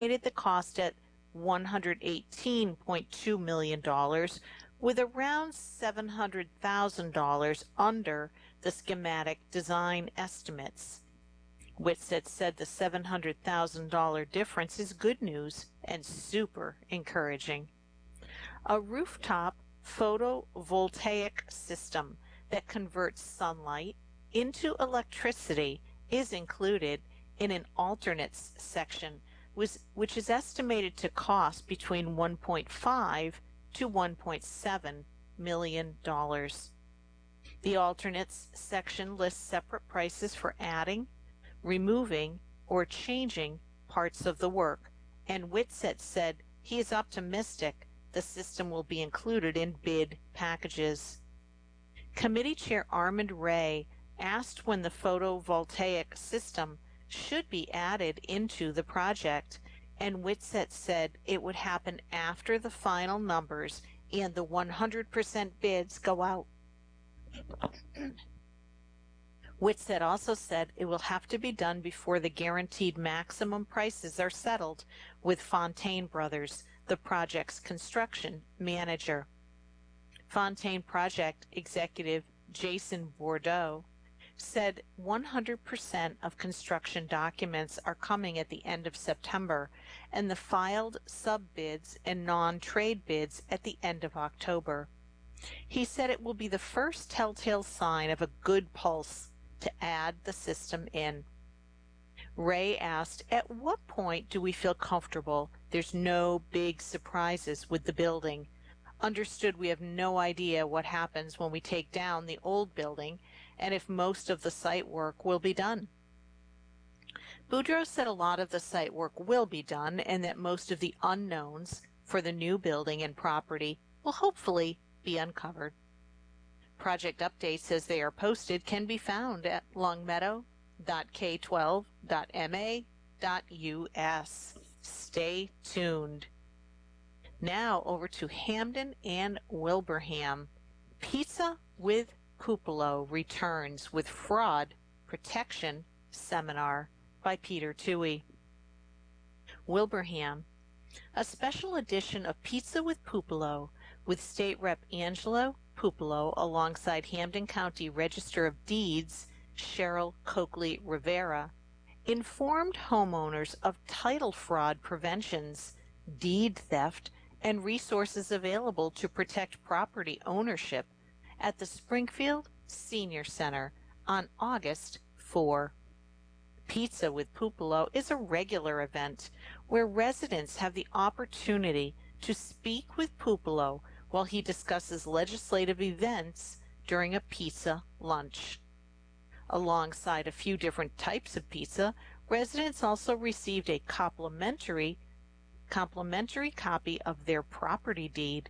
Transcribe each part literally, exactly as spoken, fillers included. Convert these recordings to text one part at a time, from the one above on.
the cost at one hundred eighteen point two million dollars, with around seven hundred thousand dollars under the schematic design estimates. Whitsett said the seven hundred thousand dollars difference is good news and super encouraging. A rooftop photovoltaic system that converts sunlight into electricity is included in an alternates section, which is estimated to cost between one point five to one point seven million dollars. The alternates section lists separate prices for adding, removing, or changing parts of the work, and Whitsett said he is optimistic the system will be included in bid packages. Committee Chair Armand Ray asked when the photovoltaic system should be added into the project, and Whitsett said it would happen after the final numbers and the one hundred percent bids go out. Whitsett also said it will have to be done before the guaranteed maximum prices are settled with Fontaine Brothers, the project's construction manager. Fontaine Project Executive Jason Bordeaux said one hundred percent of construction documents are coming at the end of September, and the filed sub-bids and non-trade bids at the end of October. He said it will be the first telltale sign of a good pulse to add the system in. Ray asked, at what point do we feel comfortable there's no big surprises with the building? Understood we have no idea what happens when we take down the old building and if most of the site work will be done. Boudreaux said a lot of the site work will be done and that most of the unknowns for the new building and property will hopefully be uncovered. Project updates as they are posted can be found at longmeadow dot k twelve dot m a dot u s. Stay tuned. Now over to Hamden and Wilbraham. Pizza with Pupolo returns with Fraud Protection Seminar by Peter Toohey. Wilbraham. A special edition of Pizza with Pupolo with State Rep Angelo Pupolo alongside Hamden County Register of Deeds Cheryl Coakley Rivera informed homeowners of title fraud preventions, deed theft, and resources available to protect property ownership at the Springfield Senior Center on August fourth. Pizza with Pupolo is a regular event where residents have the opportunity to speak with Pupolo while he discusses legislative events during a pizza lunch. Alongside a few different types of pizza, residents also received a complimentary, complimentary copy of their property deed.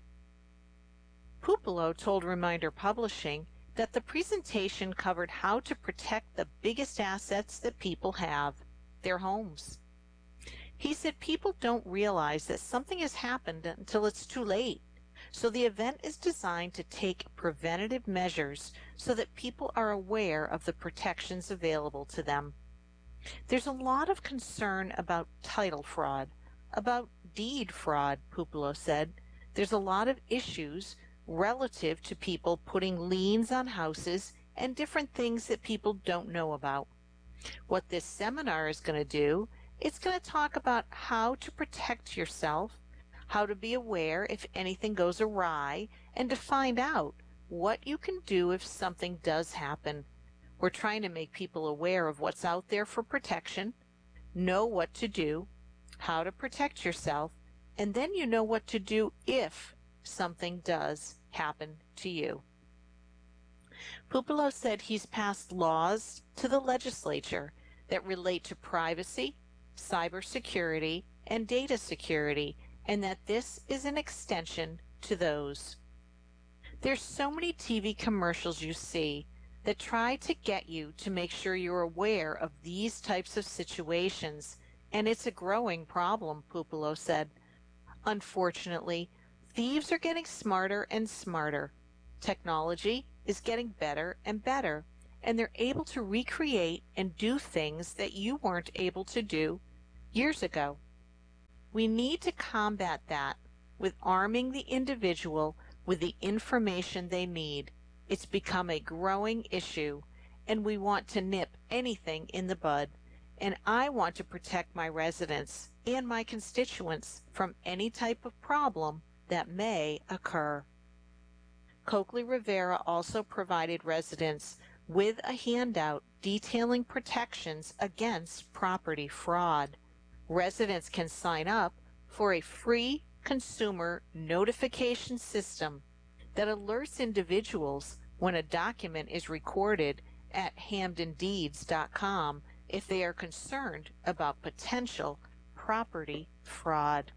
Pupolo told Reminder Publishing that the presentation covered how to protect the biggest assets that people have, their homes. He said people don't realize that something has happened until it's too late. So the event is designed to take preventative measures so that people are aware of the protections available to them. There's a lot of concern about title fraud, about deed fraud, Pupolo said. There's a lot of issues relative to people putting liens on houses and different things that people don't know about. What this seminar is going to do, it's going to talk about how to protect yourself, how to be aware if anything goes awry, and to find out what you can do if something does happen. We're trying to make people aware of what's out there for protection, know what to do, how to protect yourself, and then you know what to do if something does happen to you. Pupolo said he's passed laws to the legislature that relate to privacy, cybersecurity, and data security, and that this is an extension to those. There's so many T V commercials you see that try to get you to make sure you're aware of these types of situations, and it's a growing problem, Pupolo said. Unfortunately, thieves are getting smarter and smarter. Technology is getting better and better, and they're able to recreate and do things that you weren't able to do years ago. We need to combat that with arming the individual with the information they need. It's become a growing issue, and we want to nip anything in the bud. And I want to protect my residents and my constituents from any type of problem that may occur. Coakley Rivera also provided residents with a handout detailing protections against property fraud. Residents can sign up for a free consumer notification system that alerts individuals when a document is recorded at hamden deeds dot com if they are concerned about potential property fraud.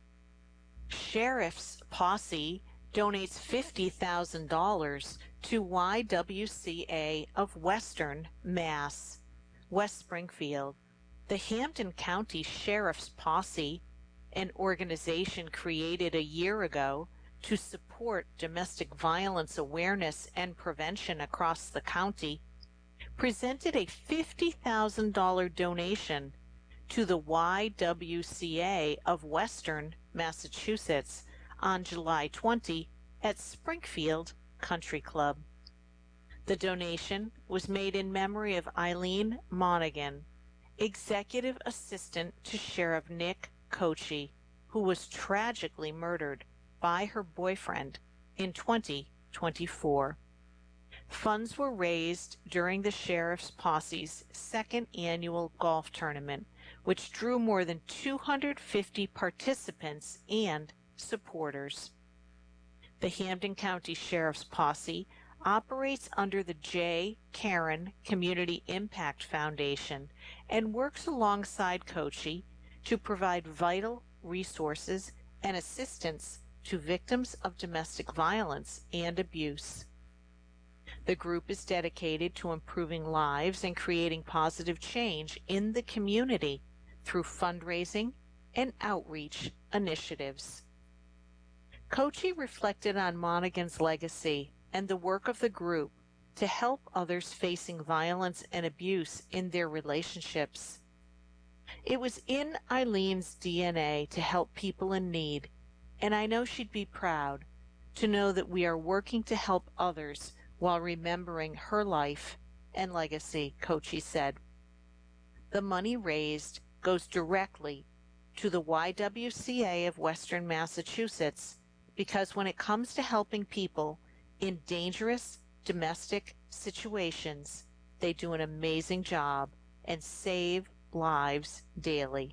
Sheriff's Posse donates fifty thousand dollars to Y W C A of Western Mass, West Springfield. The Hampden County Sheriff's Posse, an organization created a year ago to support domestic violence awareness and prevention across the county, presented a fifty thousand dollars donation to the Y W C A of Western Massachusetts on July twentieth at Springfield Country Club. The donation was made in memory of Eileen Monaghan, Executive Assistant to Sheriff Nick Kochi, who was tragically murdered by her boyfriend in twenty twenty-four. Funds were raised during the Sheriff's Posse's second annual golf tournament, which drew more than two hundred fifty participants and supporters. The Hampden County Sheriff's Posse operates under the J. Karen Community Impact Foundation and works alongside Kochi to provide vital resources and assistance to victims of domestic violence and abuse. The group is dedicated to improving lives and creating positive change in the community through fundraising and outreach initiatives. Kochi reflected on Monaghan's legacy and the work of the group to help others facing violence and abuse in their relationships. It was in Eileen's D N A to help people in need, and I know she'd be proud to know that we are working to help others while remembering her life and legacy, Kochi said. The money raised goes directly to the Y W C A of Western Massachusetts because when it comes to helping people in dangerous domestic situations, they do an amazing job and save lives daily.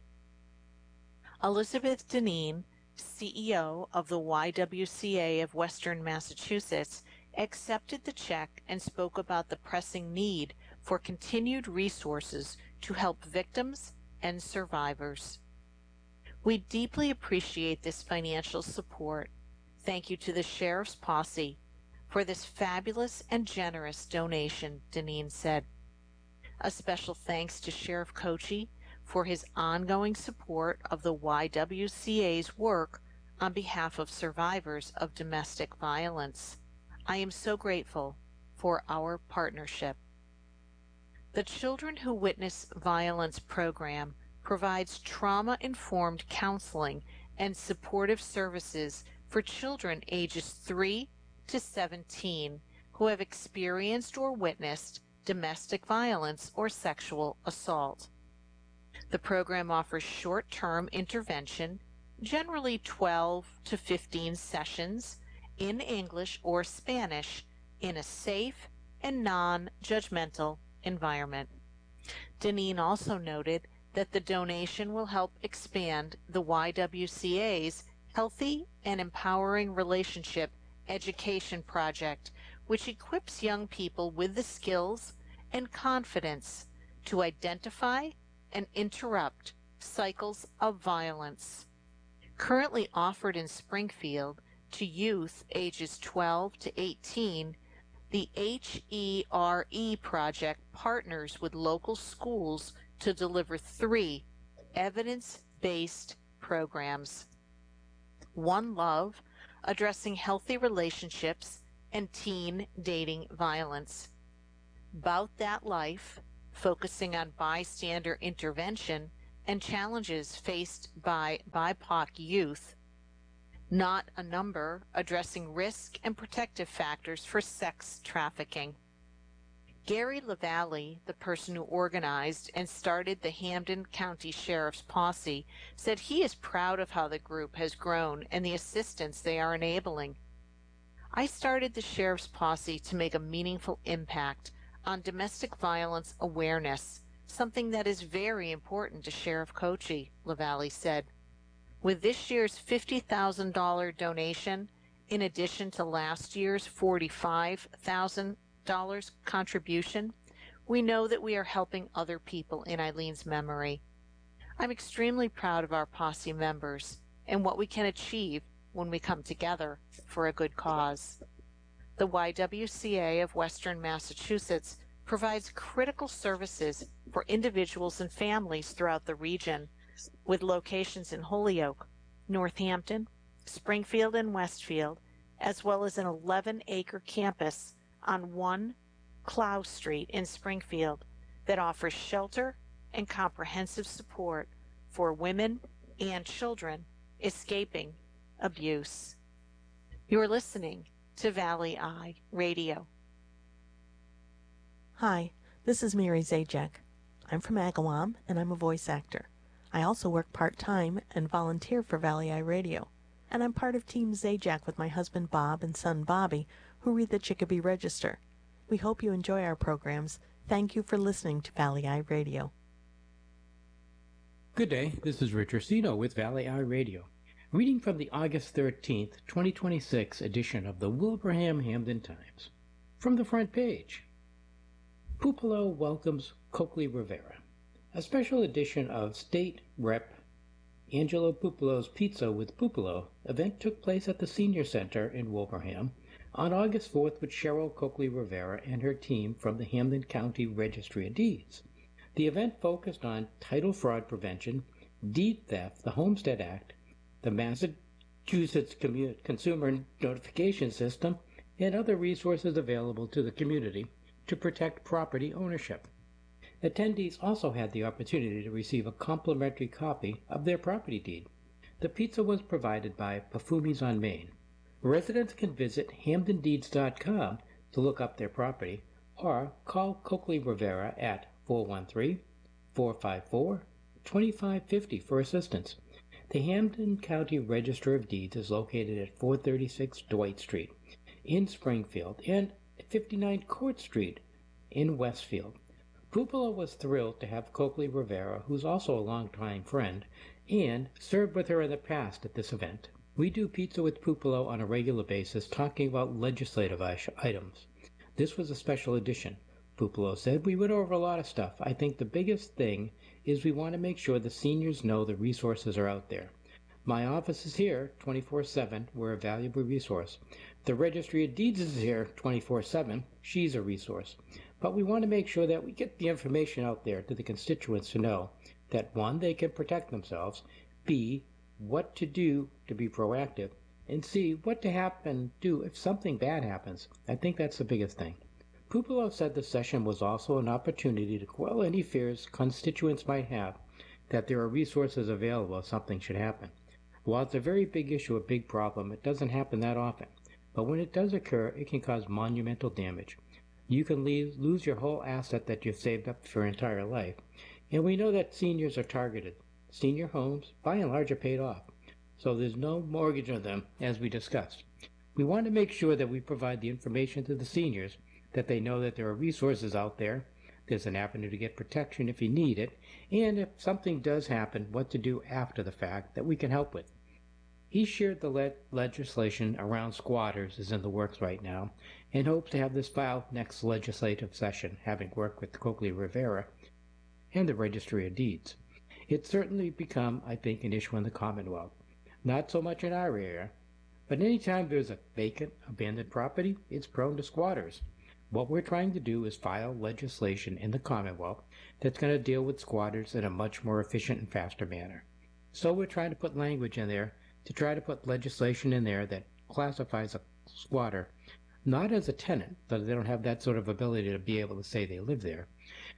Elizabeth Deneen, C E O of the Y W C A of Western Massachusetts, accepted the check and spoke about the pressing need for continued resources to help victims and survivors. We deeply appreciate this financial support. Thank you to the Sheriff's Posse for this fabulous and generous donation, Deneen said. A special thanks to Sheriff Kochi for his ongoing support of the Y W C A's work on behalf of survivors of domestic violence. I am so grateful for our partnership. The Children Who Witness Violence program provides trauma-informed counseling and supportive services for children ages three to seventeen who have experienced or witnessed domestic violence or sexual assault. The program offers short-term intervention, generally twelve to fifteen sessions, in English or Spanish in a safe and non-judgmental environment. Deneen also noted that the donation will help expand the Y W C A's Healthy and Empowering Relationship Education Project, which equips young people with the skills and confidence to identify and interrupt cycles of violence. Currently offered in Springfield to youth ages twelve to eighteen, the H E R E project partners with local schools to deliver three evidence-based programs. One Love, addressing healthy relationships and teen dating violence. Bout That Life, focusing on bystander intervention and challenges faced by B I P O C youth, not a number, addressing risk and protective factors for sex trafficking. Gary LaValle, the person who organized and started the Hampden County Sheriff's Posse, said he is proud of how the group has grown and the assistance they are enabling. I started the Sheriff's Posse to make a meaningful impact on domestic violence awareness, something that is very important to Sheriff Kochi, LaValle said. With this year's fifty thousand dollars donation, in addition to last year's forty-five thousand dollars contribution, we know that we are helping other people in Eileen's memory. I'm extremely proud of our posse members and what we can achieve when we come together for a good cause. The Y W C A of Western Massachusetts provides critical services for individuals and families throughout the region, with locations in Holyoke, Northampton, Springfield, and Westfield, as well as an eleven acre campus on one Clough Street in Springfield that offers shelter and comprehensive support for women and children escaping abuse. You're listening to Valley Eye Radio. Hi, this is Mary Zajac. I'm from Agawam, and I'm a voice actor. I also work part-time and volunteer for Valley Eye Radio, and I'm part of Team Zajac with my husband Bob and son Bobby, who read the Chicopee Register. We hope you enjoy our programs. Thank you for listening to Valley Eye Radio. Good day, this is Rich Orsino with Valley Eye Radio, reading from the August thirteenth, twenty twenty-six edition of the Wilbraham Hamden Times. From the front page, Pupelo welcomes Coakley Rivera. A special edition of State Rep Angelo Pupelo's Pizza with Pupelo event took place at the Senior Center in Wilbraham on August fourth with Cheryl Coakley Rivera and her team from the Hampden County Registry of Deeds. The event focused on title fraud prevention, deed theft, the Homestead Act, the Massachusetts Consumer Notification System, and other resources available to the community to protect property ownership. Attendees also had the opportunity to receive a complimentary copy of their property deed. The pizza was provided by Pafumi's on Main. Residents can visit hamden deeds dot com to look up their property or call Coakley Rivera at four one three, four five four, two five five zero for assistance. The Hampden County Register of Deeds is located at four thirty-six Dwight Street in Springfield and fifty-nine Court Street in Westfield. Pupelo was thrilled to have Coakley Rivera, who's also a longtime friend, and served with her in the past at this event. We do Pizza with Pupelo on a regular basis, talking about legislative items. This was a special edition. Pupelo said, we went over a lot of stuff. I think the biggest thing is we want to make sure the seniors know the resources are out there. My office is here twenty-four seven. We're a valuable resource. The Registry of Deeds is here twenty-four seven. She's a resource. But we want to make sure that we get the information out there to the constituents to know that, one, they can protect themselves, B, what to do to be proactive, and C, what to happen do if something bad happens. I think that's the biggest thing. Pupelo said the session was also an opportunity to quell any fears constituents might have that there are resources available if something should happen. While it's a very big issue, a big problem, it doesn't happen that often. But when it does occur, it can cause monumental damage. You can leave, lose your whole asset that you've saved up for your entire life. And we know that seniors are targeted. Senior homes, by and large, are paid off. So there's no mortgage on them, as we discussed. We want to make sure that we provide the information to the seniors, that they know that there are resources out there. There's an avenue to get protection if you need it. And if something does happen, what to do after the fact that we can help with. He shared the le- legislation around squatters is in the works right now and hopes to have this filed next legislative session, having worked with Coakley Rivera and the Registry of Deeds. It's certainly become, I think, an issue in the Commonwealth. Not so much in our area, but anytime there's a vacant, abandoned property, it's prone to squatters. What we're trying to do is file legislation in the Commonwealth that's going to deal with squatters in a much more efficient and faster manner. So we're trying to put language in there to try to put legislation in there that classifies a squatter not as a tenant, so they don't have that sort of ability to be able to say they live there.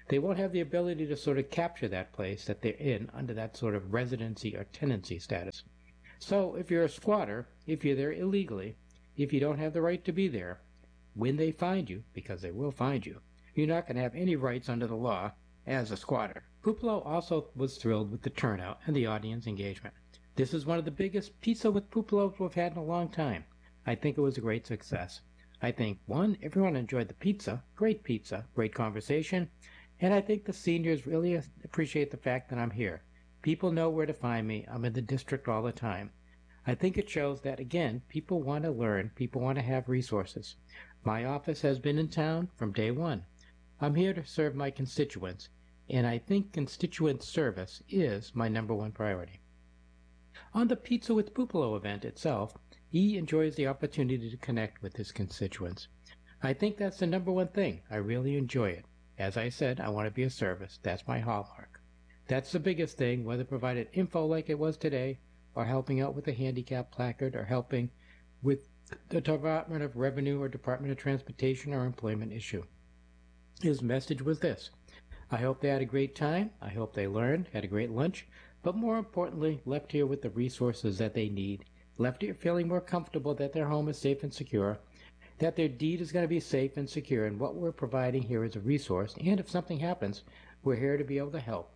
They won't have the ability to sort of capture that place that they're in under that sort of residency or tenancy status. So if you're a squatter, if you're there illegally, if you don't have the right to be there, when they find you, because they will find you, you're not going to have any rights under the law as a squatter. Pupelo also was thrilled with the turnout and the audience engagement. This is one of the biggest Pizza with Pupelos we've had in a long time. I think it was a great success. I think, one, everyone enjoyed the pizza, great pizza, great conversation, and I think the seniors really appreciate the fact that I'm here. People know where to find me. I'm in the district all the time. I think it shows that, again, people want to learn. People want to have resources. My office has been in town from day one. I'm here to serve my constituents, and I think constituent service is my number one priority. On the Pizza with Pupelo event itself, he enjoys the opportunity to connect with his constituents. I think that's the number one thing. I really enjoy it. As I said, I want to be a service. That's my hallmark. That's the biggest thing, whether provided info like it was today, or helping out with a handicap placard, or helping with the Department of Revenue or Department of Transportation or employment issue. His message was this: I hope they had a great time, I hope they learned, had a great lunch, but more importantly, left here with the resources that they need, left here feeling more comfortable that their home is safe and secure, that their deed is going to be safe and secure, and what we're providing here is a resource, and if something happens, we're here to be able to help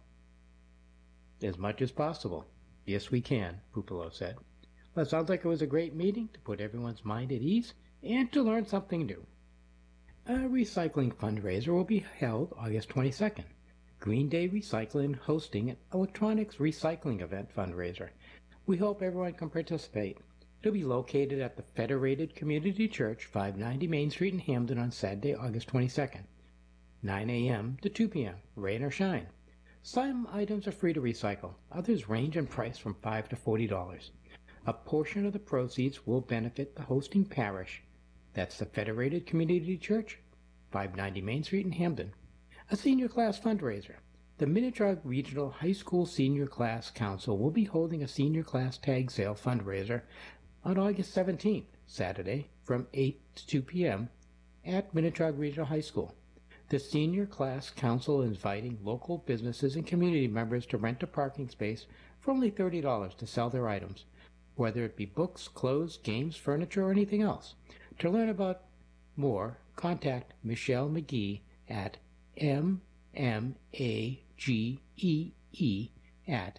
as much as possible. Yes, we can, Pupelo said. Well, it sounds like it was a great meeting to put everyone's mind at ease and to learn something new. A recycling fundraiser will be held August twenty-second. Green Day Recycling hosting an electronics recycling event fundraiser. We hope everyone can participate. It'll be located at the Federated Community Church, five ninety Main Street in Hamden on Saturday, August twenty-second, nine a m to two p m, rain or shine. Some items are free to recycle. Others range in price from five to forty dollars. A portion of the proceeds will benefit the hosting parish. That's the Federated Community Church, five ninety Main Street in Hamden. A senior class fundraiser. The Minnetrog Regional High School Senior Class Council will be holding a senior class tag sale fundraiser on August seventeenth, Saturday, from eight to two p m at Minnetrog Regional High School. The Senior Class Council is inviting local businesses and community members to rent a parking space for only thirty dollars to sell their items, whether it be books, clothes, games, furniture, or anything else. To learn about more, contact Michelle McGee at M M A G E E at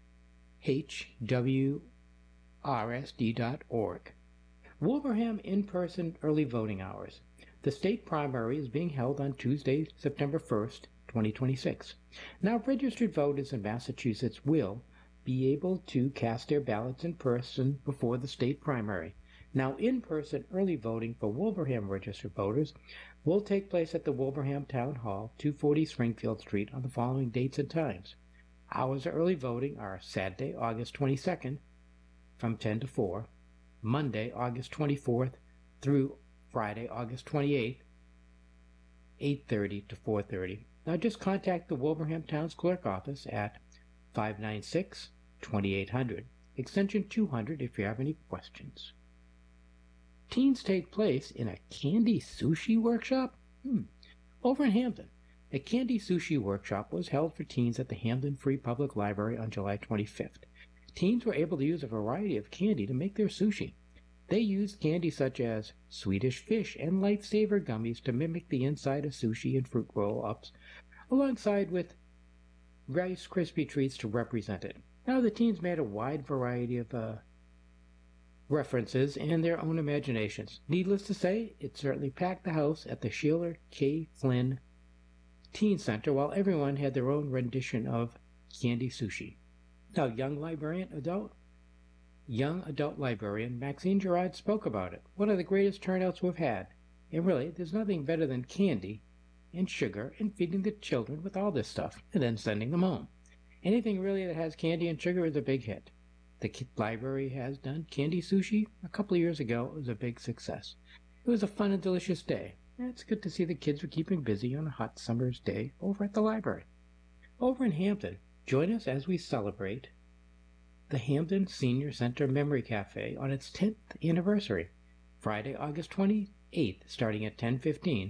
H W R S D dot org. Wilbraham in-person early voting hours. The state primary is being held on Tuesday, September first, twenty twenty-six. Now, registered voters in Massachusetts will be able to cast their ballots in person before the state primary. Now, in-person early voting for Wilbraham registered voters will take place at the Wilbraham Town Hall, two forty Springfield Street, on the following dates and times. Hours of early voting are Saturday, August twenty-second, from ten to four, Monday, August twenty-fourth, through Friday, August twenty-eighth, eight thirty to four thirty. Now just contact the Wilbraham Town's Clerk Office at five nine six, twenty-eight hundred, extension two hundred if you have any questions. Teens take place in a candy sushi workshop? Hmm. Over in Hamden, a candy sushi workshop was held for teens at the Hamden Free Public Library on July twenty-fifth. Teens were able to use a variety of candy to make their sushi. They used candy such as Swedish fish and Lifesaver gummies to mimic the inside of sushi and fruit roll-ups, alongside with Rice Krispie treats to represent it. Now the teens made a wide variety of uh, references and their own imaginations. Needless to say, it certainly packed the house at the Sheila K. Flynn Teen Center, while everyone had their own rendition of candy sushi. Now, young librarian adult Young adult librarian Maxine Gerard spoke about it. One of the greatest turnouts we've had. And really, there's nothing better than candy and sugar and feeding the children with all this stuff and then sending them home. Anything really that has candy and sugar is a big hit. The library has done candy sushi a couple of years ago. It was a big success. It was a fun and delicious day. And it's good to see the kids are keeping busy on a hot summer's day over at the library. Over in Hamden, join us as we celebrate the Hamden Senior Center Memory Cafe on its tenth anniversary, Friday, August twenty-eighth, starting at ten fifteen,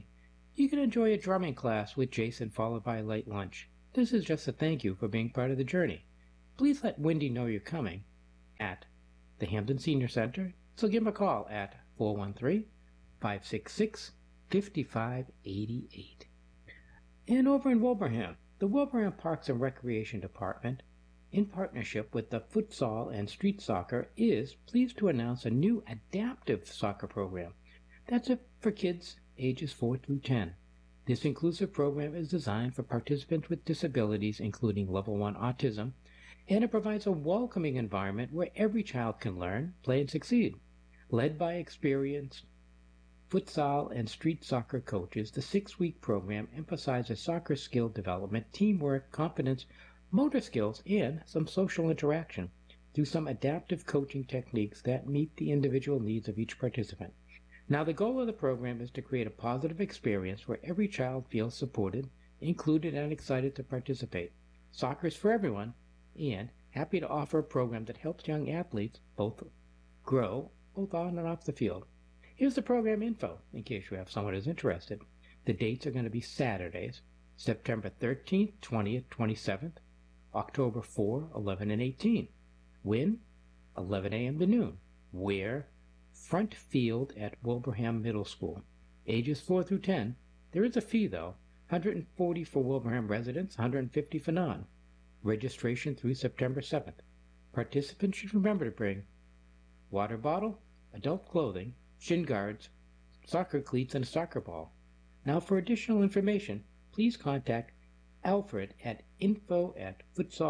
You can enjoy a drumming class with Jason followed by a late lunch. This is just a thank you for being part of the journey. Please let Wendy know you're coming at the Hampden Senior Center, so give him a call at four one three, five six six, five five eight eight. And over in Wilbraham, the Wilbraham Parks and Recreation Department, in partnership with the Futsal and Street Soccer, is pleased to announce a new adaptive soccer program. That's it for kids ages four through ten. This inclusive program is designed for participants with disabilities, including level one autism, and it provides a welcoming environment where every child can learn, play, and succeed. Led by experienced futsal and street soccer coaches, the six-week program emphasizes soccer skill development, teamwork, confidence, motor skills, and some social interaction through some adaptive coaching techniques that meet the individual needs of each participant. Now, the goal of the program is to create a positive experience where every child feels supported, included, and excited to participate. Soccer is for everyone, and happy to offer a program that helps young athletes both grow, both on and off the field. Here's the program info, in case you have someone who's interested. The dates are going to be Saturdays, September thirteenth, twentieth, twenty-seventh, October fourth, eleven, and eighteen. When? eleven a.m. to noon. Where? Front field at Wilbraham Middle School. Ages four through ten. There is a fee, though. one hundred forty dollars for Wilbraham residents, one hundred fifty dollars for non. Registration through September seventh. Participants should remember to bring water bottle, adult clothing, shin guards, soccer cleats, and a soccer ball. Now, for additional information, please contact Alfred at info at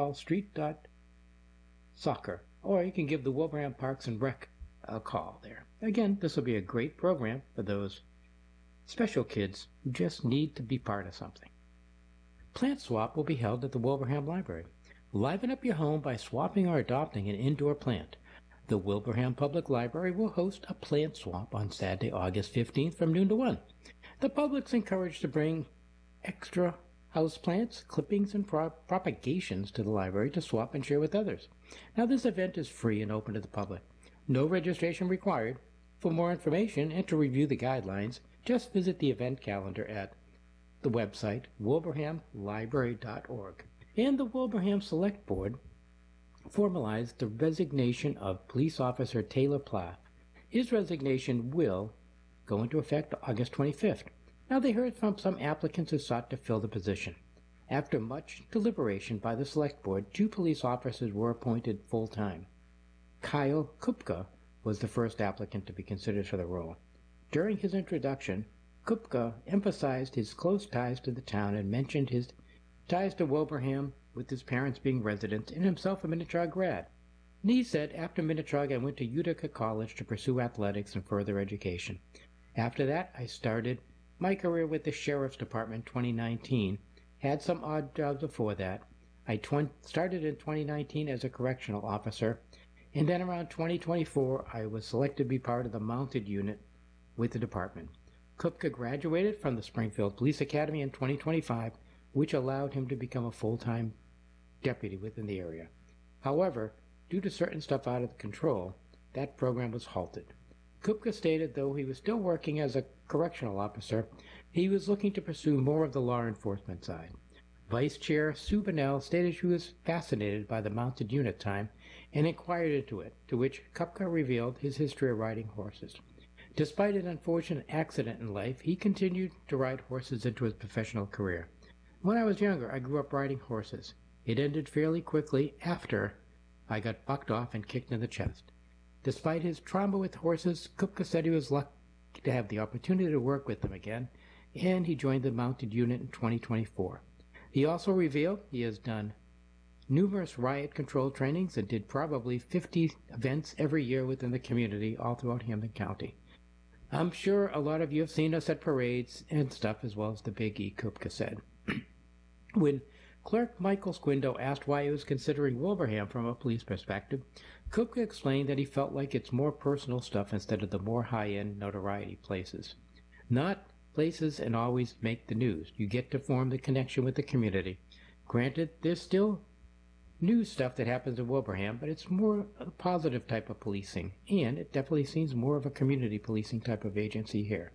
futsalstreet.soccer, or you can give the Wilbraham Parks and Rec a call there. Again, this will be a great program for those special kids who just need to be part of something. Plant Swap will be held at the Wilbraham Library. Liven up your home by swapping or adopting an indoor plant. The Wilbraham Public Library will host a plant swap on Saturday, August fifteenth from noon to one. The public's encouraged to bring extra house plants, clippings, and pro- propagations to the library to swap and share with others. Now, this event is free and open to the public. No registration required. For more information and to review the guidelines, just visit the event calendar at the website wilbraham library dot org. And the Wilbraham Select Board formalized the resignation of police officer Taylor Plath. His resignation will go into effect August twenty-fifth. Now, they heard from some applicants who sought to fill the position. After much deliberation by the Select Board, two police officers were appointed full-time. Kyle Kupka was the first applicant to be considered for the role. During his introduction, Kupka emphasized his close ties to the town and mentioned his ties to Wilbraham, with his parents being residents and himself a Minnetrog grad. Nee said, after Minnetrog, I went to Utica College to pursue athletics and further education. After that, I started my career with the Sheriff's Department in twenty nineteen, had some odd jobs before that. I tw- started in twenty nineteen as a correctional officer, and then around twenty twenty-four, I was selected to be part of the mounted unit with the department. Kupka graduated from the Springfield Police Academy in twenty twenty-five, which allowed him to become a full-time deputy within the area. However, due to certain stuff out of control, that program was halted. Kupka stated though he was still working as a correctional officer, he was looking to pursue more of the law enforcement side. Vice Chair Sue Bonnell stated she was fascinated by the mounted unit time and inquired into it, to which Kupka revealed his history of riding horses. Despite an unfortunate accident in life, he continued to ride horses into his professional career. When I was younger, I grew up riding horses. It ended fairly quickly after I got bucked off and kicked in the chest. Despite his trauma with horses, Kupka said he was lucky to have the opportunity to work with them again, and he joined the mounted unit in twenty twenty-four. He also revealed he has done numerous riot control trainings and did probably fifty events every year within the community all throughout Hampden County. I'm sure a lot of you have seen us at parades and stuff, as well as the Big E, Kupka said. When Clerk Michael Squindo asked why he was considering Wilbraham from a police perspective, Kupka explained that he felt like it's more personal stuff instead of the more high-end notoriety places. Not places and always make the news. You get to form the connection with the community. Granted, there's still news stuff that happens in Wilbraham, but it's more a positive type of policing, and it definitely seems more of a community policing type of agency here.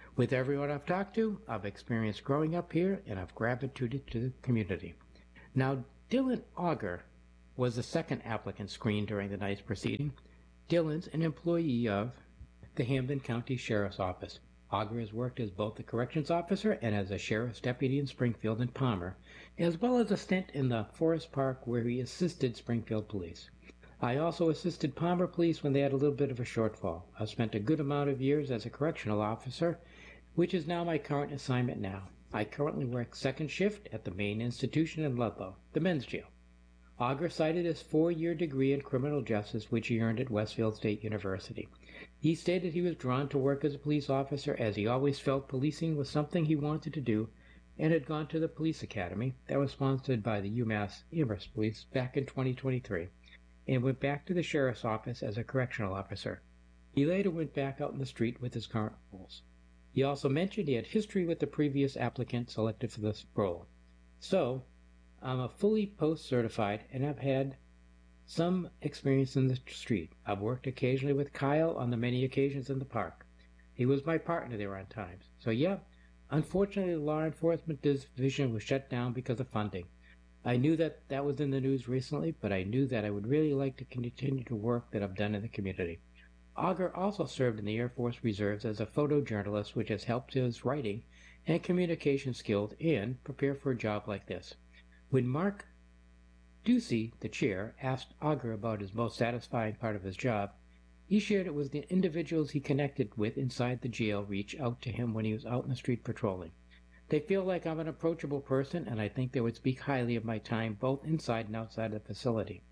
With everyone I've talked to, I've experienced growing up here, and I've gravitated to the community. Now, Dylan Auger was the second applicant screened during the night's proceeding. Dylan's an employee of the Hampden County Sheriff's Office. Auger has worked as both a corrections officer and as a sheriff's deputy in Springfield and Palmer, as well as a stint in the Forest Park where he assisted Springfield Police. I also assisted Palmer Police when they had a little bit of a shortfall. I've spent a good amount of years as a correctional officer, which is now my current assignment now. I currently work second shift at the main institution in Ludlow, the men's jail. Auger cited his four-year degree in criminal justice, which he earned at Westfield State University. He stated he was drawn to work as a police officer as he always felt policing was something he wanted to do, and had gone to the police academy that was sponsored by the UMass Amherst Police back in twenty twenty-three, and went back to the sheriff's office as a correctional officer. He later went back out in the street with his current roles. He also mentioned he had history with the previous applicant selected for this role. So, I'm a fully post-certified and I've had some experience in the street. I've worked occasionally with Kyle on the many occasions in the park. He was my partner there on times. So yeah, unfortunately the law enforcement division was shut down because of funding. I knew that that was in the news recently, but I knew that I would really like to continue the work that I've done in the community. Auger also served in the Air Force Reserves as a photojournalist, which has helped his writing and communication skills and prepare for a job like this. When Mark Ducey, the chair, asked Auger about his most satisfying part of his job, he shared it was the individuals he connected with inside the jail reach out to him when he was out in the street patrolling. They feel like I'm an approachable person, and I think they would speak highly of my time both inside and outside the facility.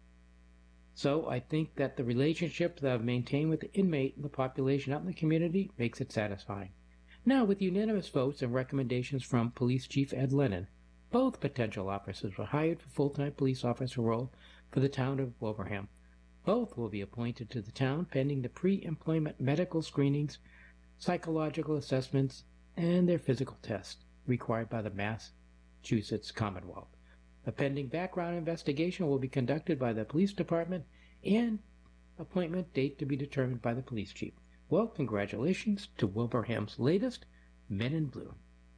So I think that the relationship that I've maintained with the inmate and the population out in the community makes it satisfying. Now, with unanimous votes and recommendations from Police Chief Ed Lennon, both potential officers were hired for full-time police officer role for the town of Wilbraham. Both will be appointed to the town pending the pre-employment medical screenings, psychological assessments, and their physical tests required by the Massachusetts Commonwealth. A pending background investigation will be conducted by the police department and appointment date to be determined by the police chief. Well, congratulations to Wilbraham's latest Men in Blue.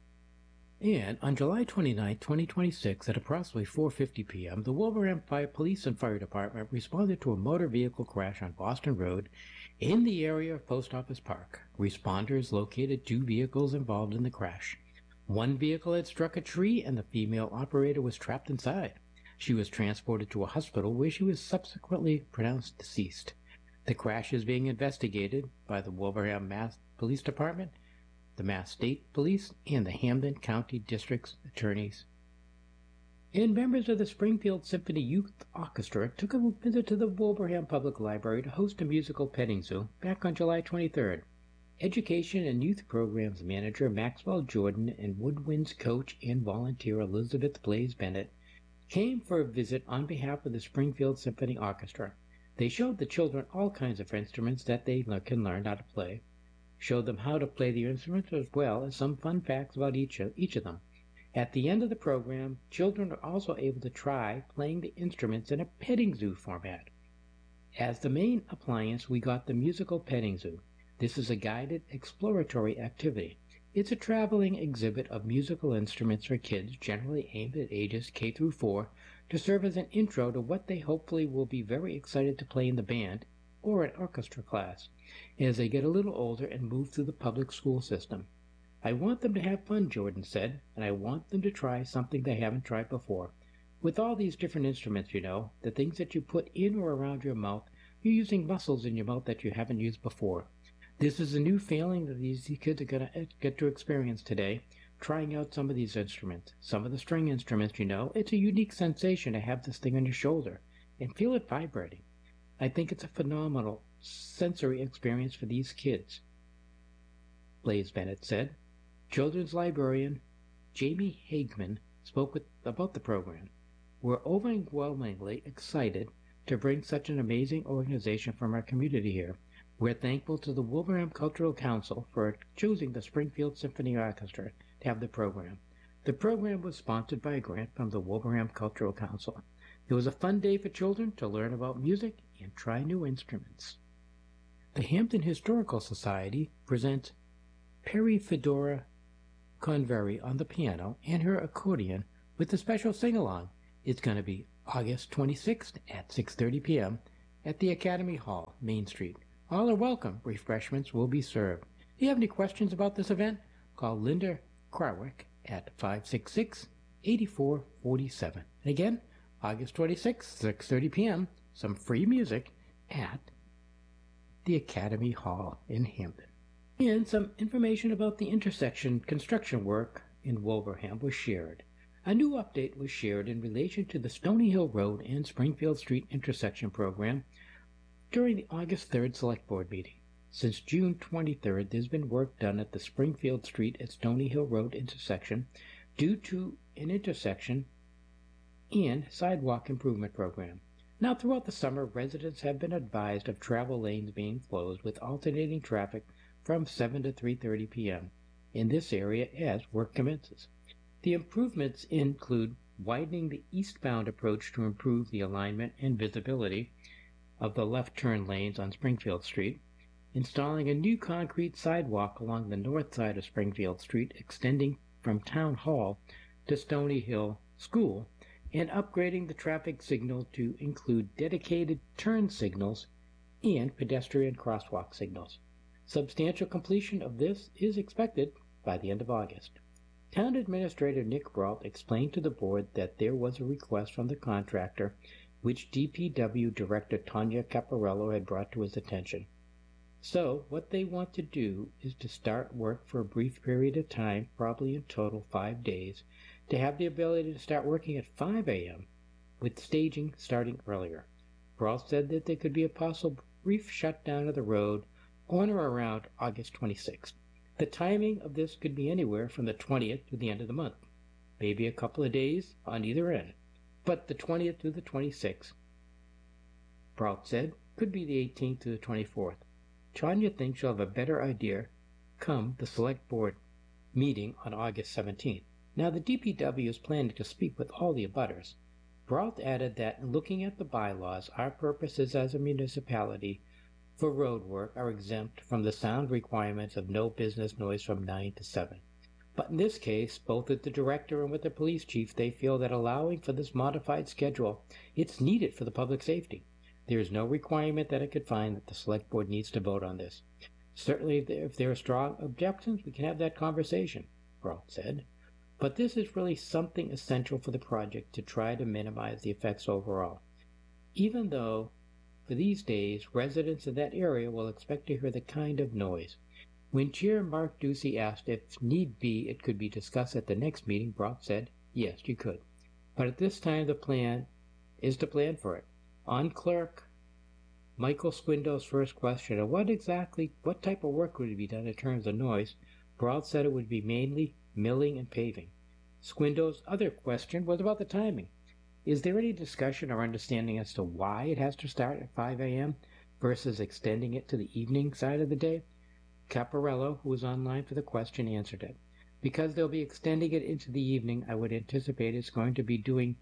And on July twenty-ninth, twenty twenty-six, at approximately four fifty p m, the Wilbraham Fire Police and Fire Department responded to a motor vehicle crash on Boston Road in the area of Post Office Park. Responders located two vehicles involved in the crash. One vehicle had struck a tree and the female operator was trapped inside. She was transported to a hospital where she was subsequently pronounced deceased. The crash is being investigated by the Wilbraham Mass Police Department, the Mass State Police, and the Hampden County District's attorneys. And members of the Springfield Symphony Youth Orchestra took a visit to the Wilbraham Public Library to host a musical petting zoo back on July twenty-third. Education and Youth Programs Manager Maxwell Jordan and Woodwinds coach and volunteer Elizabeth Blaze Bennett came for a visit on behalf of the Springfield Symphony Orchestra. They showed the children all kinds of instruments that they can learn how to play, showed them how to play the instruments as well as some fun facts about each of, each of them. At the end of the program, children are also able to try playing the instruments in a petting zoo format. As the main appliance, we got the musical petting zoo. This is a guided exploratory activity. It's a traveling exhibit of musical instruments for kids, generally aimed at ages K through four, to serve as an intro to what they hopefully will be very excited to play in the band or an orchestra class as they get a little older and move through the public school system. I want them to have fun, Jordan said, and I want them to try something they haven't tried before. With all these different instruments, you know, the things that you put in or around your mouth, you're using muscles in your mouth that you haven't used before. This is a new feeling that these kids are going to get to experience today, trying out some of these instruments. Some of the string instruments, you know, it's a unique sensation to have this thing on your shoulder and feel it vibrating. I think it's a phenomenal sensory experience for these kids, Blaze Bennett said. Children's librarian Jamie Hagman spoke with, about the program. We're overwhelmingly excited to bring such an amazing organization from our community here. We're thankful to the Wilbraham Cultural Council for choosing the Springfield Symphony Orchestra to have the program. The program was sponsored by a grant from the Wilbraham Cultural Council. It was a fun day for children to learn about music and try new instruments. The Hampden Historical Society presents Perry Fedora Convery on the piano and her accordion with a special sing-along. It's going to be August twenty-sixth at six thirty p.m. at the Academy Hall, Main Street. All are welcome. Refreshments will be served. If you have any questions about this event, call Linda Krawick at five six six, eight four four seven. And again, August twenty-sixth, six thirty p.m., some free music at the Academy Hall in Hampden. And some information about the intersection construction work in Wilbraham was shared. A new update was shared in relation to the Stony Hill Road and Springfield Street intersection program during the August third Select Board meeting. Since June twenty-third, there's been work done at the Springfield Street and Stony Hill Road intersection due to an intersection and sidewalk improvement program. Now, throughout the summer, residents have been advised of travel lanes being closed with alternating traffic from seven to three thirty p.m. in this area as work commences. The improvements include widening the eastbound approach to improve the alignment and visibility of the left turn lanes on Springfield Street, installing a new concrete sidewalk along the north side of Springfield Street extending from Town Hall to Stony Hill School, and upgrading the traffic signal to include dedicated turn signals and pedestrian crosswalk signals. Substantial completion of this is expected by the end of August. Town Administrator Nick Brault explained to the board that there was a request from the contractor which D P W Director Tanya Caparello had brought to his attention. So, what they want to do is to start work for a brief period of time, probably in total five days, to have the ability to start working at five a.m., with staging starting earlier. Brault said that there could be a possible brief shutdown of the road on or around August twenty-sixth. The timing of this could be anywhere from the twentieth to the end of the month, maybe a couple of days on either end, but the twentieth to the twenty-sixth, Brault said, could be the eighteenth to the twenty-fourth. Tanya thinks she'll have a better idea come the Select Board meeting on August seventeenth. Now, the D P W is planning to speak with all the abutters. Brault added that in looking at the bylaws, our purposes as a municipality for road work are exempt from the sound requirements of no business noise from nine to seven. But in this case, both with the director and with the police chief, they feel that allowing for this modified schedule, it's needed for the public safety. There is no requirement that I could find that the Select Board needs to vote on this. Certainly, if there are strong objections, we can have that conversation, Brault said. But this is really something essential for the project to try to minimize the effects overall. Even though, for these days, residents in that area will expect to hear the kind of noise. When Chair Mark Ducey asked if need be it could be discussed at the next meeting, Brault said, yes, you could. But at this time, the plan is to plan for it. On Clerk Michael Squindo's first question of what exactly, what type of work would be done in terms of noise, Brault said it would be mainly milling and paving. Squindo's other question was about the timing. Is there any discussion or understanding as to why it has to start at five a.m. versus extending it to the evening side of the day? Caparello, who was online for the question, answered it. Because they'll be extending it into the evening, I would anticipate it's going to be doing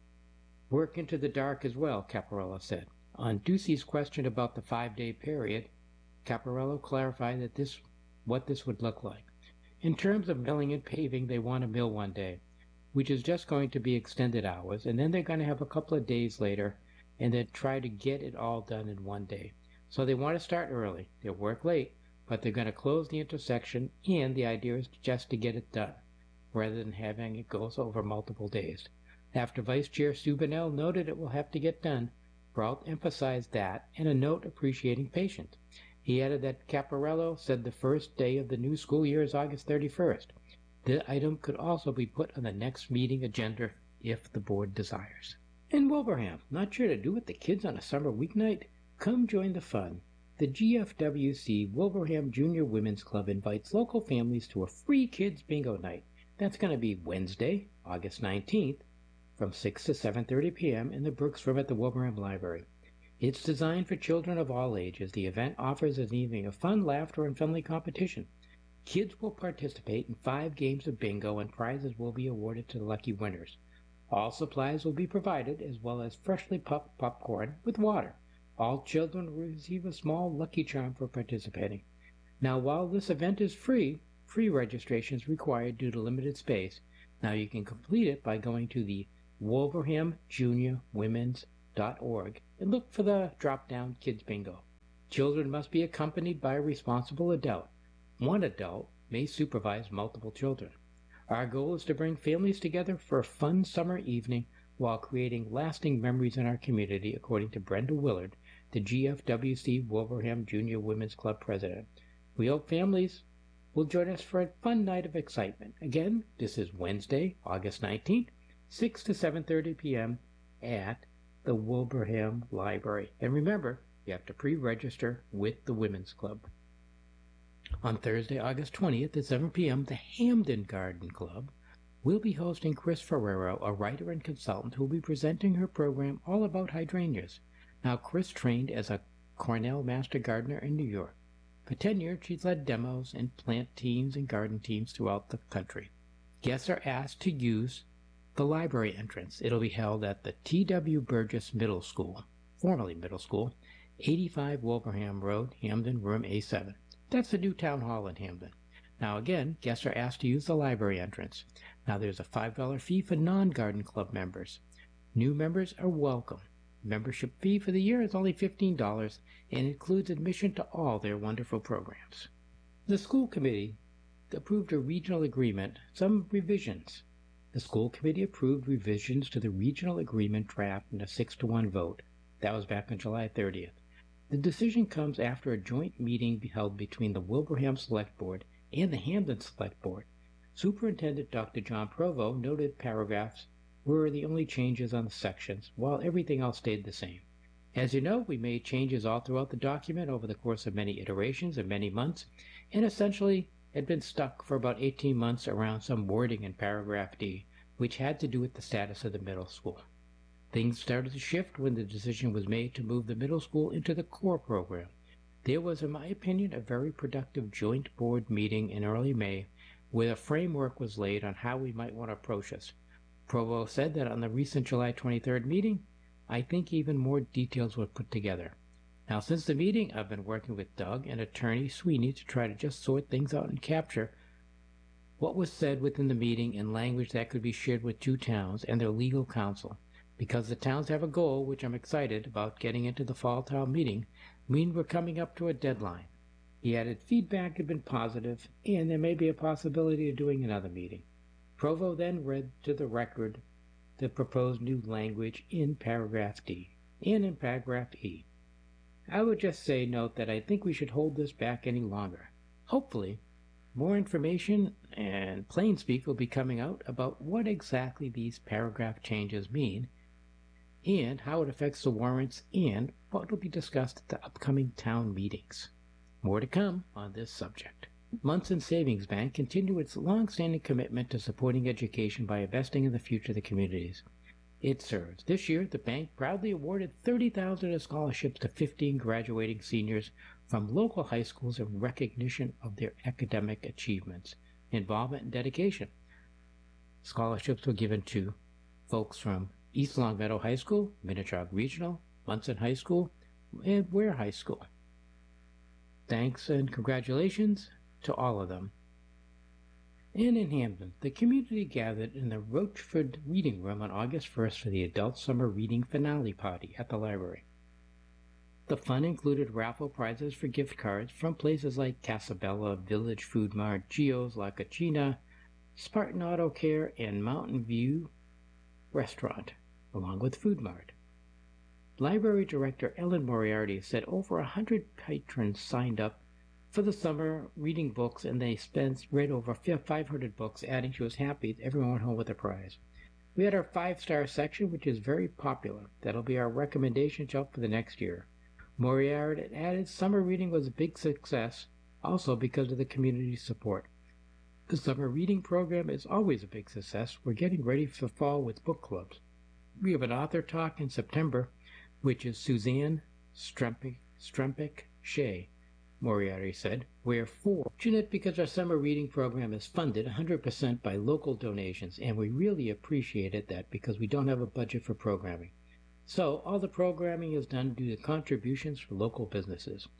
work into the dark as well, Caparello said. On Ducey's question about the five-day period, Caparello clarified that this what this would look like. In terms of milling and paving, they want to mill one day, which is just going to be extended hours, and then they're going to have a couple of days later and then try to get it all done in one day. So they want to start early. They'll work late, but they're going to close the intersection, and the idea is just to get it done, rather than having it go over multiple days. After Vice Chair Subinel noted it will have to get done, Brault emphasized that in a note appreciating patience. He added that Caparello said the first day of the new school year is August thirty-first. The item could also be put on the next meeting agenda if the board desires. In Wilbraham, not sure to do with the kids on a summer weeknight? Come join the fun. The G F W C Wilbraham Junior Women's Club invites local families to a free kids bingo night. That's going to be Wednesday, August nineteenth, from six to seven thirty p.m. in the Brooks Room at the Wilbraham Library. It's designed for children of all ages. The event offers an evening of fun, laughter, and friendly competition. Kids will participate in five games of bingo, and prizes will be awarded to the lucky winners. All supplies will be provided, as well as freshly popped popcorn with water. All children will receive a small Lucky Charm for participating. Now, while this event is free, pre-registration is required due to limited space. Now you can complete it by going to the wolverham junior women's dot org and look for the drop-down Kids Bingo. Children must be accompanied by a responsible adult. One adult may supervise multiple children. Our goal is to bring families together for a fun summer evening while creating lasting memories in our community, according to Brenda Willard, the G F W C Wolverham Junior Women's Club president. We hope families will join us for a fun night of excitement. Again, this is Wednesday, August nineteenth, six to seven thirty p.m. at the Wolverham Library. And remember, you have to pre-register with the Women's Club. On Thursday, August twentieth at seven p.m., the Hampden Garden Club will be hosting Chris Ferrero, a writer and consultant who will be presenting her program all about hydrangeas. Now, Chris trained as a Cornell Master Gardener in New York. For ten years, she's led demos and plant teams and garden teams throughout the country. Guests are asked to use the library entrance. It'll be held at the T W Burgess Middle School, formerly Middle School, eighty-five Wolverham Road, Hampden, room A seven. That's the new town hall in Hampden. Now again, guests are asked to use the library entrance. Now there's a five dollar fee for non-garden club members. New members are welcome. Membership fee for the year is only fifteen dollars and includes admission to all their wonderful programs. The school committee approved a regional agreement, some revisions. The school committee approved revisions to the regional agreement draft in a six to one vote. That was back on July thirtieth. The decision comes after a joint meeting held between the Wilbraham Select Board and the Hampden Select Board. Superintendent Doctor John Provo noted paragraphs were the only changes on the sections, while everything else stayed the same. As you know, we made changes all throughout the document over the course of many iterations and many months, and essentially had been stuck for about eighteen months around some wording in paragraph D, which had to do with the status of the middle school. Things started to shift when the decision was made to move the middle school into the core program. There was, in my opinion, a very productive joint board meeting in early May where a framework was laid on how we might want to approach this. Provo said that on the recent July twenty-third meeting, I think even more details were put together. Now, since the meeting, I've been working with Doug and attorney Sweeney to try to just sort things out and capture what was said within the meeting in language that could be shared with two towns and their legal counsel. Because the towns have a goal, which I'm excited about getting into the fall town meeting, mean we're coming up to a deadline. He added feedback had been positive, and there may be a possibility of doing another meeting. Provo then read to the record the proposed new language in paragraph D and in paragraph E. I would just say note that I think we should hold this back any longer. Hopefully, more information and plain speak will be coming out about what exactly these paragraph changes mean and how it affects the warrants and what will be discussed at the upcoming town meetings. More to come on this subject. Munson Savings Bank continued its long-standing commitment to supporting education by investing in the future of the communities it serves. This year, the bank proudly awarded thirty thousand dollars in scholarships to fifteen graduating seniors from local high schools in recognition of their academic achievements, involvement, and dedication. Scholarships were given to folks from East Longmeadow High School, Minnetonka Regional, Munson High School, and Ware High School. Thanks and congratulations to all of them. And in Hampden, the community gathered in the Rochford Reading Room on August first for the Adult Summer Reading Finale Party at the library. The fun included raffle prizes for gift cards from places like Casabella, Village Food Mart, Gio's La Cucina, Spartan Auto Care, and Mountain View Restaurant, along with Food Mart. Library Director Ellen Moriarty said over a hundred patrons signed up for the summer reading books, and they spent read over five hundred books, adding she was happy that everyone went home with a prize. We had our five-star section, which is very popular. That'll be our recommendation shelf for the next year. Moriarty added summer reading was a big success, also because of the community support. The summer reading program is always a big success. We're getting ready for fall with book clubs. We have an author talk in September, which is Suzanne Strempik, Strempik Shea, Moriarty said. We're fortunate because our summer reading program is funded one hundred percent by local donations, and we really appreciated that because we don't have a budget for programming. So all the programming is done due to contributions from local businesses.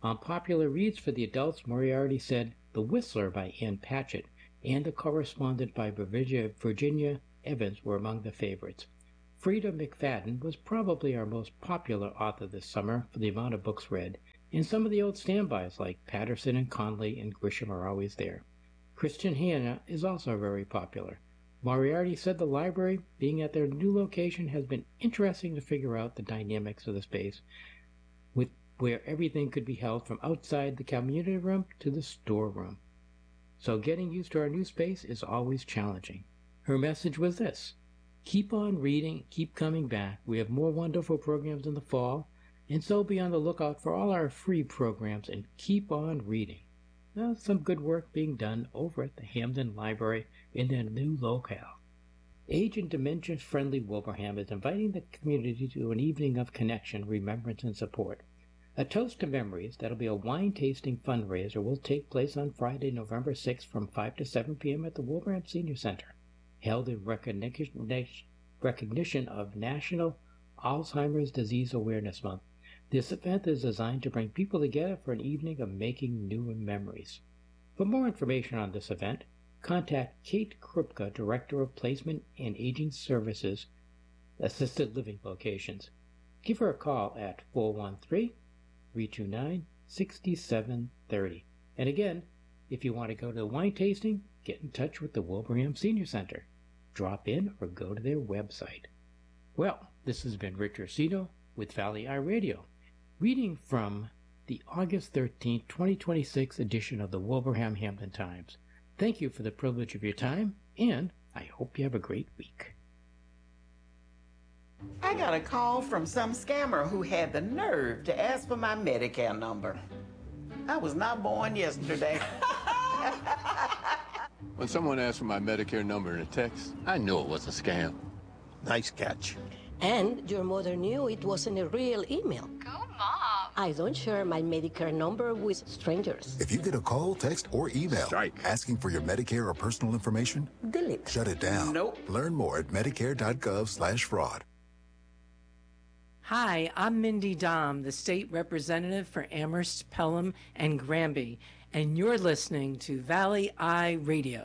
On popular reads for the adults, Moriarty said The Whistler by Ann Patchett and The Correspondent by Virginia Evans were among the favorites. Frida McFadden was probably our most popular author this summer for the amount of books read, and some of the old standbys like Patterson and Conley and Grisham are always there. Christian Hanna is also very popular. Moriarty said the library, being at their new location, has been interesting to figure out the dynamics of the space, with where everything could be held from outside the community room to the storeroom. So getting used to our new space is always challenging. Her message was this: keep on reading, keep coming back. We have more wonderful programs in the fall, and so be on the lookout for all our free programs and keep on reading. Now, some good work being done over at the Hampden Library in their new locale. Age and dementia-friendly Wilbraham is inviting the community to an evening of connection, remembrance, and support. A Toast to Memories, that'll be a wine-tasting fundraiser, will take place on Friday, November sixth from five to seven p.m. at the Wilbraham Senior Center, held in recognition of National Alzheimer's Disease Awareness Month. This event is designed to bring people together for an evening of making new memories. For more information on this event, contact Kate Krupka, Director of Placement and Aging Services, Assisted Living Locations. Give her a call at four one three, three two nine, six seven three zero. And again, if you want to go to the wine tasting, get in touch with the Wilbraham Senior Center. Drop in or go to their website. Well, this has been Rich Orsino with Valley Eye Radio, reading from the August thirteenth, twenty twenty-six edition of the Wilbraham Hampden Times. Thank you for the privilege of your time, and I hope you have a great week. I got a call from some scammer who had the nerve to ask for my Medicare number. I was not born yesterday. When someone asked for my Medicare number in a text, I knew it was a scam. Nice catch. And your mother knew it wasn't a real email. Go, Mom! I don't share my Medicare number with strangers. If you get a call, text, or email Strike. asking for your Medicare or personal information, Delete. shut it down. Nope. Learn more at medicare.gov slash fraud. Hi, I'm Mindy Dom, the state representative for Amherst, Pelham, and Granby, and you're listening to Valley Eye Radio.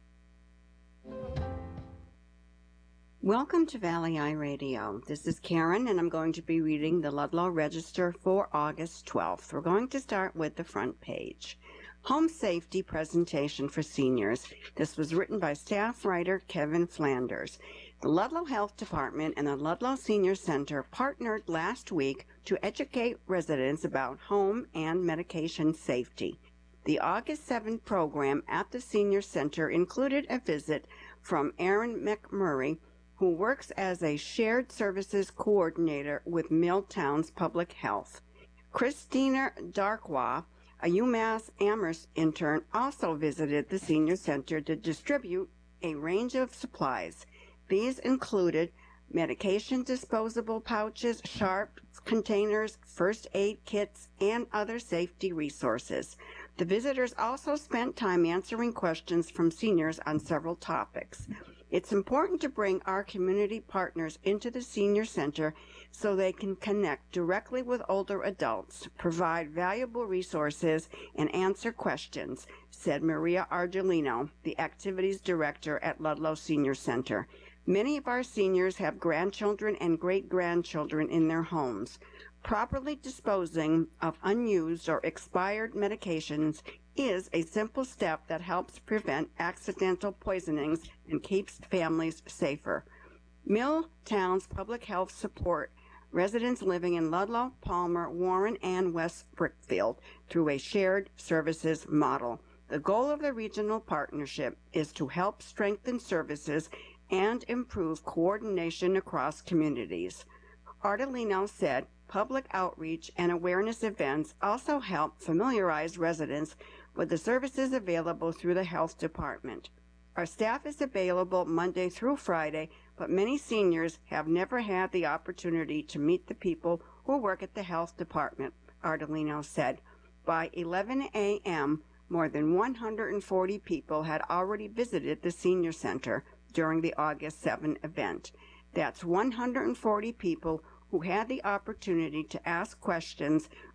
Welcome to Valley Eye Radio. This is Karen, and I'm going to be reading the Ludlow Register for August twelfth. We're going to start with the front page. Home Safety Presentation for Seniors. This was written by staff writer Kevin Flanders. The Ludlow Health Department and the Ludlow Senior Center partnered last week to educate residents about home and medication safety. The August seventh program at the Senior Center included a visit from Aaron McMurray, who works as a shared services coordinator with Milltown's Public Health. Christina Darkwa, a UMass Amherst intern, also visited the Senior Center to distribute a range of supplies. These included medication disposable pouches, sharp containers, first aid kits, and other safety resources. The visitors also spent time answering questions from seniors on several topics. It's important to bring our community partners into the Senior Center so they can connect directly with older adults, provide valuable resources, and answer questions, said Maria Argelino, the Activities Director at Ludlow Senior Center. Many of our seniors have grandchildren and great-grandchildren in their homes. Properly disposing of unused or expired medications is a simple step that helps prevent accidental poisonings and keeps families safer. Milltown's Public Health support residents living in Ludlow, Palmer, Warren, and West Brickfield through a shared services model. The goal of the regional partnership is to help strengthen services and improve coordination across communities. Ardelino said public outreach and awareness events also help familiarize residents with the services available through the health department. Our staff is available Monday through Friday, but many seniors have never had the opportunity to meet the people who work at the health department, Ardelino said. By eleven a.m., more than one hundred forty people had already visited the Senior Center during the August seventh event. That's one hundred forty people who had the opportunity to ask questions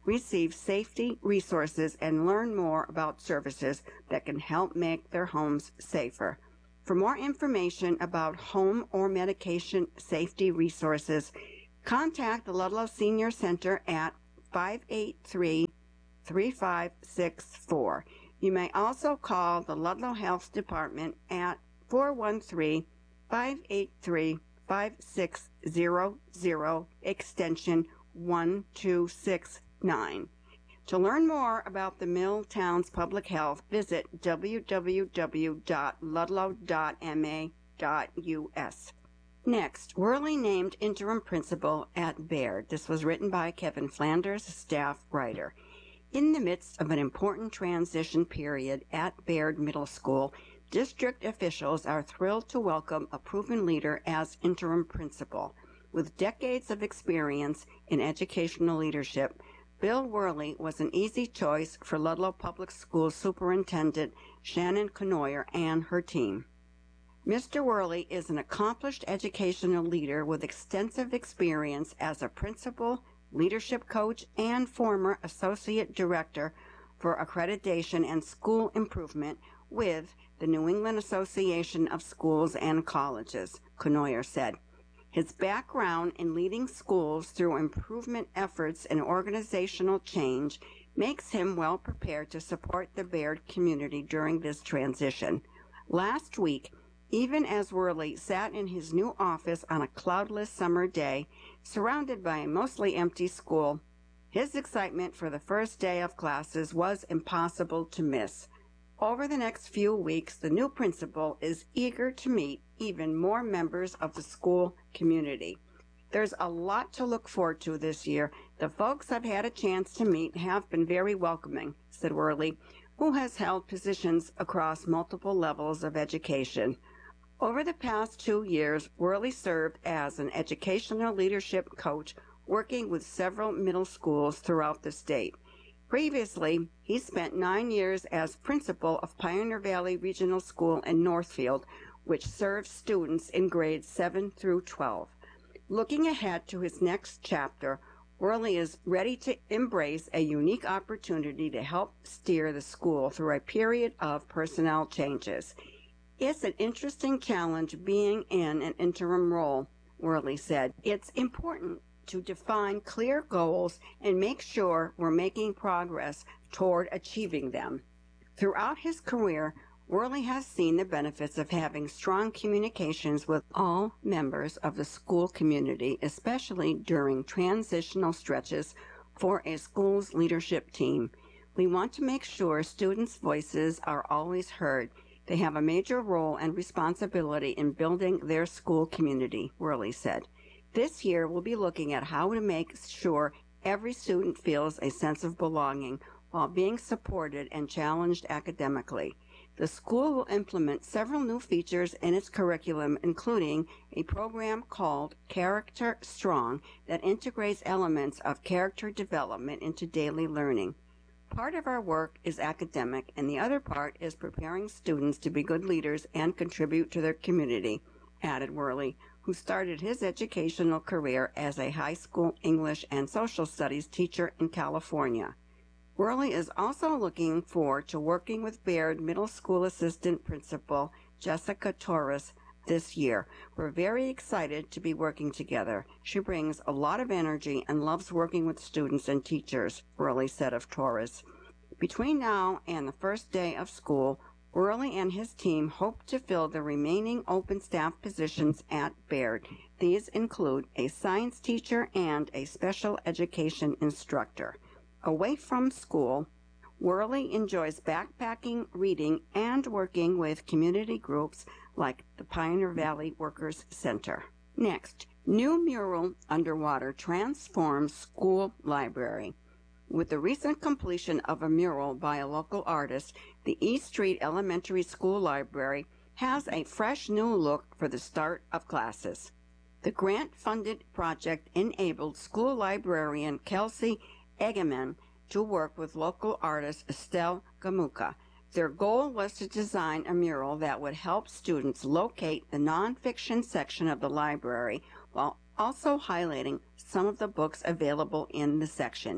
receive safety resources and learn more about services that can help make their homes safer. For more information about home or medication safety resources, contact the Ludlow Senior Center at five eight three, three five six four. You may also call the Ludlow Health Department at four one three, five eight three, five six zero zero, extension one two six nine. To learn more about the Milltowns Public Health, visit w w w dot ludlow dot m a dot u s. Next, Worley named interim principal at Baird. This was written by Kevin Flanders, staff writer. In the midst of an important transition period at Baird Middle School, district officials are thrilled to welcome a proven leader as interim principal. With decades of experience in educational leadership, Bill Worley was an easy choice for Ludlow Public Schools Superintendent Shannon Conoyer and her team. Mister Worley is an accomplished educational leader with extensive experience as a principal, leadership coach, and former associate director for accreditation and school improvement with the New England Association of Schools and Colleges, Conoyer said. His background in leading schools through improvement efforts and organizational change makes him well prepared to support the Baird community during this transition. Last week, even as Worley sat in his new office on a cloudless summer day, surrounded by a mostly empty school, his excitement for the first day of classes was impossible to miss. Over the next few weeks, the new principal is eager to meet even more members of the school community. There's a lot to look forward to this year. The folks I've had a chance to meet have been very welcoming, said Worley, who has held positions across multiple levels of education. Over the past two years, Worley served as an educational leadership coach working with several middle schools throughout the state. Previously, he spent nine years as principal of Pioneer Valley Regional School in Northfield, which serves students in grades seven through twelve. Looking ahead to his next chapter, Worley is ready to embrace a unique opportunity to help steer the school through a period of personnel changes. It's an interesting challenge being in an interim role, Worley said. It's important to define clear goals and make sure we're making progress toward achieving them. Throughout his career, Worley has seen the benefits of having strong communications with all members of the school community, especially during transitional stretches for a school's leadership team. We want to make sure students' voices are always heard. They have a major role and responsibility in building their school community, Worley said. This year, we'll be looking at how to make sure every student feels a sense of belonging while being supported and challenged academically. The school will implement several new features in its curriculum, including a program called Character Strong that integrates elements of character development into daily learning. Part of our work is academic, and the other part is preparing students to be good leaders and contribute to their community, added Worley, who started his educational career as a high school English and social studies teacher in California. Worley is also looking forward to working with Baird Middle School Assistant Principal Jessica Torres this year. We're very excited to be working together. She brings a lot of energy and loves working with students and teachers, Worley said of Torres. Between now and the first day of school, Worley and his team hope to fill the remaining open staff positions at Baird. These include a science teacher and a special education instructor. Away from school, Worley enjoys backpacking, reading, and working with community groups like the Pioneer Valley Workers Center. Next, new mural underwater transforms school library. With the recent completion of a mural by a local artist, the East Street Elementary School Library has a fresh new look for the start of classes. The grant-funded project enabled school librarian Kelsey Egeman to work with local artist Estelle Gamuka. Their goal was to design a mural that would help students locate the nonfiction section of the library while also highlighting some of the books available in the section.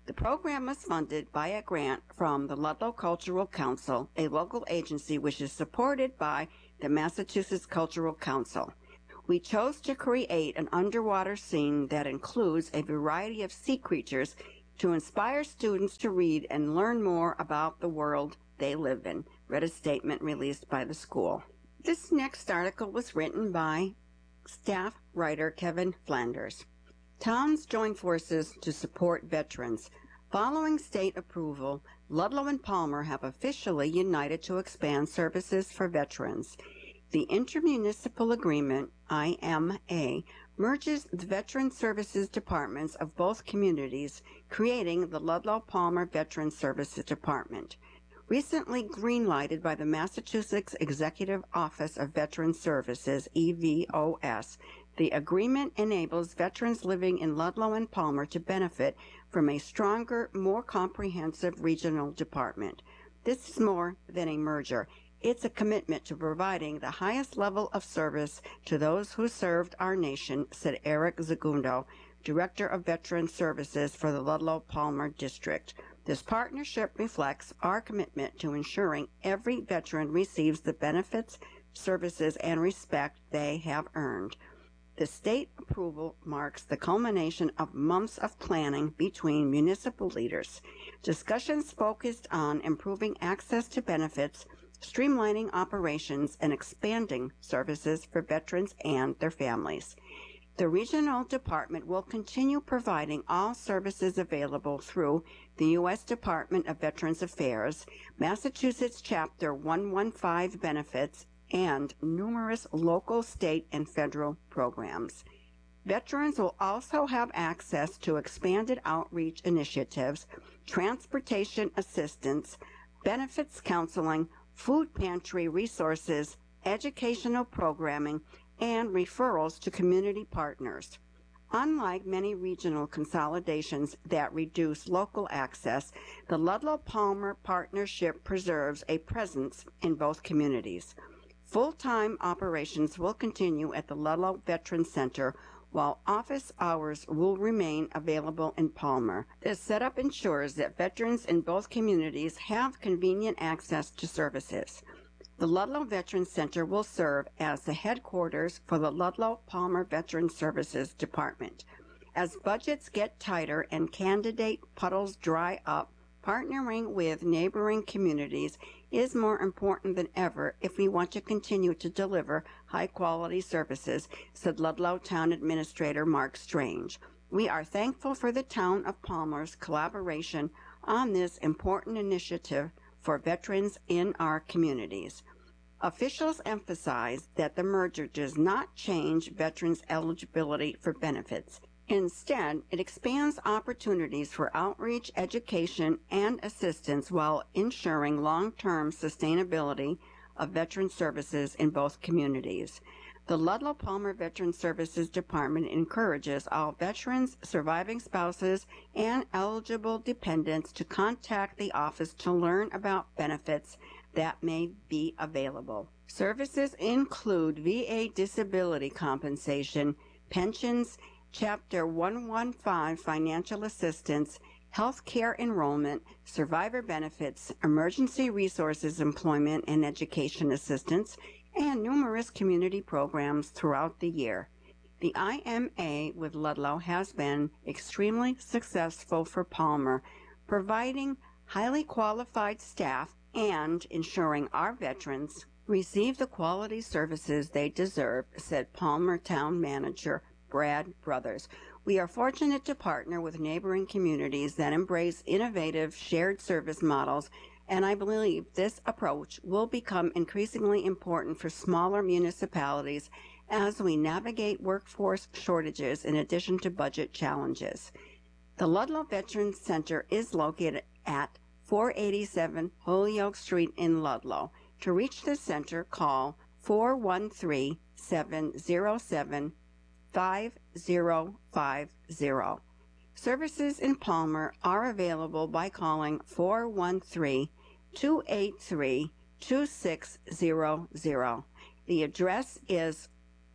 The program was funded by a grant from the Ludlow Cultural Council, a local agency which is supported by the Massachusetts Cultural Council. We chose to create an underwater scene that includes a variety of sea creatures to inspire students to read and learn more about the world they live in, read a statement released by the school. This next article was written by staff writer Kevin Flanders. Towns join forces to support veterans. Following state approval, Ludlow and Palmer have officially united to expand services for veterans. The Intermunicipal Agreement, I M A, merges the Veteran Services Departments of both communities, creating the Ludlow-Palmer Veteran Services Department. Recently greenlighted by the Massachusetts Executive Office of Veteran Services, E V O S, the agreement enables veterans living in Ludlow and Palmer to benefit from a stronger, more comprehensive regional department. This is more than a merger. It's a commitment to providing the highest level of service to those who served our nation, said Eric Zagundo, Director of Veteran Services for the Ludlow-Palmer District. This partnership reflects our commitment to ensuring every veteran receives the benefits, services, and respect they have earned. The state approval marks the culmination of months of planning between municipal leaders. Discussions focused on improving access to benefits, streamlining operations, and expanding services for veterans and their families. The regional department will continue providing all services available through the U S Department of Veterans Affairs, Massachusetts Chapter one fifteen benefits, and numerous local, state, and federal programs. Veterans will also have access to expanded outreach initiatives, transportation assistance, benefits counseling, food pantry resources, educational programming, and referrals to community partners. Unlike many regional consolidations that reduce local access, the Ludlow-Palmer Partnership preserves a presence in both communities. Full-time operations will continue at the Ludlow Veterans Center, while office hours will remain available in Palmer. This setup ensures that veterans in both communities have convenient access to services. The Ludlow Veterans Center will serve as the headquarters for the Ludlow-Palmer Veteran Services Department. As budgets get tighter and candidate puddles dry up, partnering with neighboring communities is more important than ever if we want to continue to deliver high-quality services, said Ludlow Town Administrator Mark Strange. We are thankful for the Town of Palmer's collaboration on this important initiative for veterans in our communities. Officials emphasize that the merger does not change veterans' eligibility for benefits. Instead, it expands opportunities for outreach, education, and assistance while ensuring long-term sustainability of veteran services in both communities. The Ludlow-Palmer Veteran Services Department encourages all veterans, surviving spouses, and eligible dependents to contact the office to learn about benefits that may be available. Services include V A disability compensation, pensions, Chapter one fifteen financial assistance, health care enrollment, survivor benefits, emergency resources employment and education assistance, and numerous community programs throughout the year. The I M A with Ludlow has been extremely successful for Palmer, providing highly qualified staff and ensuring our veterans receive the quality services they deserve, said Palmer Town Manager Brad Brothers. We are fortunate to partner with neighboring communities that embrace innovative shared service models, and I believe this approach will become increasingly important for smaller municipalities as we navigate workforce shortages in addition to budget challenges. The Ludlow Veterans Center is located at four eighty-seven Holyoke Street in Ludlow. To reach the center, call four one three, seven zero seven, five zero five zero. Services in Palmer are available by calling four one three, two eight three, two six zero zero. The address is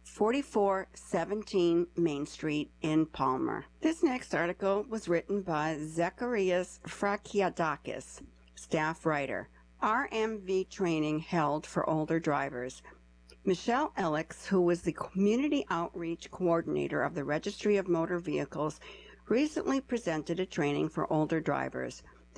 forty-four seventeen Main Street in Palmer. This next article was written by Zacharias Frakiadakis, staff writer. R M V training held for older drivers. Michelle Alex, who was the Community Outreach Coordinator of the Registry of Motor Vehicles, recently presented a training for older drivers.